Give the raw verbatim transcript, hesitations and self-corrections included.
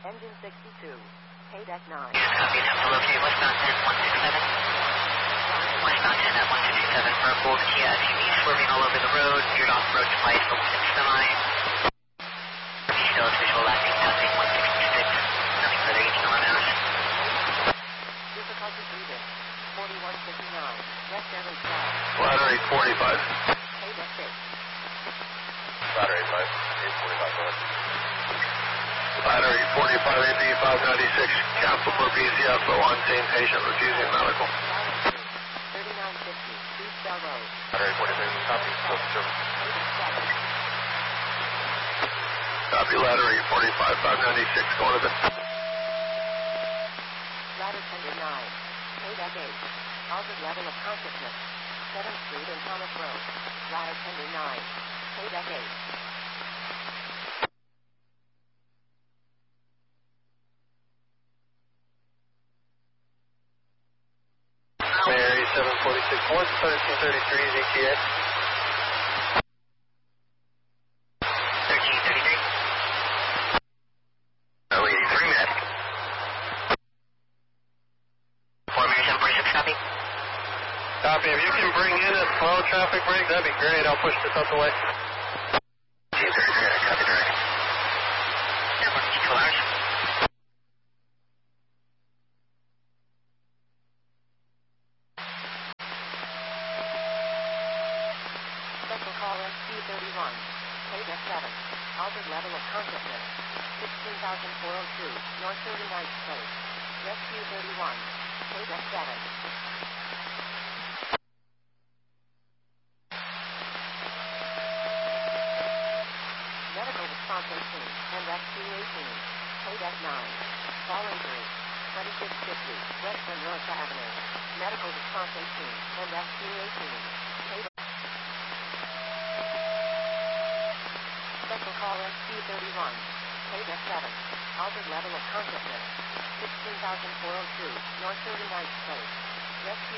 Engine sixty-two. Pay deck nine. Copy, attempt to locate westbound ten one six seven. Westbound ten at one six seven for a Gold Kia S U V swerving all over the road, veered off road twice, open its semi. Still official landing, passing one sixty-six. Nothing further, eighteen kilometers. Difficulty breathing. forty-one fifty-nine. West Everett Drive. Ladder eight forty-five. Pay deck six. Ladder eight five. eight forty-five, go ahead. Ladder eight forty-five, A B five ninety-six. Cancel for B C S O on scene, patient refusing medical. thirty-nine fifty. East Bell Road. Ladder eight forty-six, copy, close service. Pay deck seven. Copy, ladder eight forty-five, five ninety-six, going to the... Ladder tender nine. Pay deck eight. Altered level of consciousness. seventh Street and Thomas Road. Ladder tender nine. Pay deck eight. Mary seven forty-six, one thirteen thirty-three, Z T A. thirteen thirty-three. Oh, eighty-three minutes. Formation seven forty-six, copy. Copy, if you can bring in a slow traffic break, that'd be great. I'll push this out the way. ten thirty-three, copy direct. Airport, two hours. Special call S Q thirty-one. Pay deck seven. Altered level of consciousness. sixteen thousand four oh two. North thirty-ninth Place. Rescue thirty-one. Pay deck seven. Medical response eighteen and rescue eighteen. Pay deck nine. Fall injury. twenty-six fifty. West Monroe Avenue. Medical response eighteen and rescue eighteen. Pay deck. Special call S Q thirty-one. Pay deck seven. Altered level of consciousness. sixteen thousand four oh two. North thirty-ninth Place. Rescue